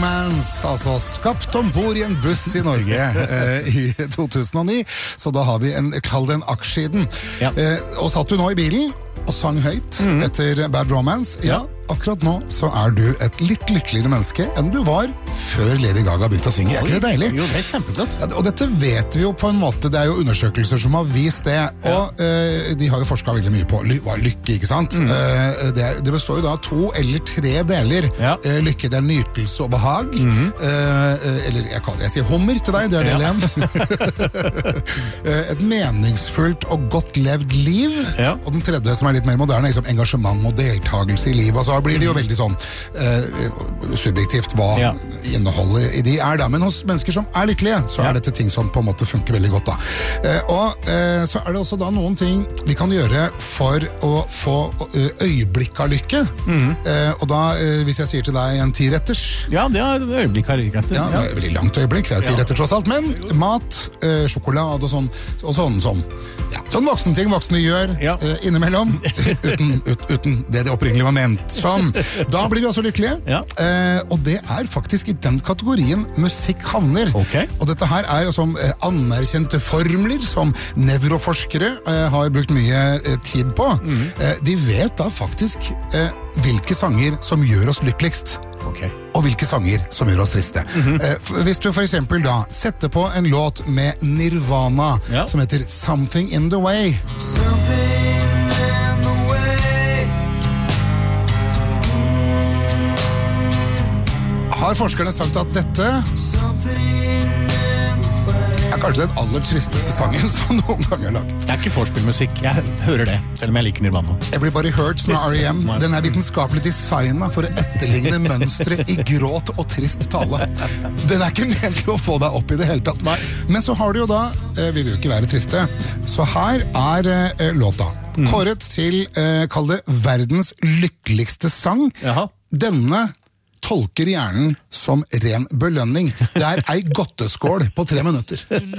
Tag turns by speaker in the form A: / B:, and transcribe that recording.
A: Romance, altså skapt ombord i en buss i Norge i 2009. Så da har vi kall det en aksjeden.
B: Ja.
A: Og satt du nå i bilen og sang høyt etter Bad Romance? Ja, akkurat nå så er du et litt lykkeligere menneske enn du var før Lady Gaga begynte å synge. Er ikke det deilig?
B: Jo, det er kjempeflott.
A: Ja, og dette vet vi jo på en måte, det er jo undersøkelser som har vist det, og de har jo forsket veldig mye på lykke, ikke sant? Det består jo da av 2 eller 3 deler. Lykke, det er nytelse og behag, eller jeg sier hummer til deg, det er del 1. Et meningsfullt og godt levd liv, og den tredje som er litt mer moderne, liksom engasjement og deltagelse i livet, og så blir det jo veldig sånn subjektivt hva innholdet i de er da, men hos mennesker som er lykkelige, så er dette ting som på en måte funker veldig godt da. Og så er det også da noen ting vi kan gjøre for å få øyeblikk av lykke, og da, hvis jeg sier til deg en 10-retters.
B: Ja, det er et øyeblikk av lykke.
A: Ja, det er et veldig langt øyeblikk, det er 10 retter tross alt, men mat, sjokolade og sånn, sånn voksenting voksne gjør innimellom, uten det opprinnelig var ment som. Da blir vi også lykkelige, og det er faktisk i den kategorien musikk havner. Og dette her er som anerkjente formler som nevroforskere har brukt mye tid på. De vet da faktisk hvilke sanger som gjør oss lykkeligst. Og hvilke sanger som gjør oss triste. Hvis du for eksempel da setter på en låt med Nirvana som heter Something in the Way. Har forskerne sagt at dette er kanskje den aller tristeste sangen som noen gang er laget.
B: Det er ikke forspillmusikk, jeg hører det, selv om jeg liker Nirvana.
A: Everybody Hurts med R.E.M. Den er vitenskapelig designet for å etterligne mønstre i gråt og trist tale. Den er ikke ment til å få deg opp i det hele tatt. Men så har du jo da, vi vil jo ikke være triste, så her er låta. Kåret til, kall det, verdens lykkeligste sang. Denne tolker hjernen som ren belønning. Det er ei godteskål på 3 minutter.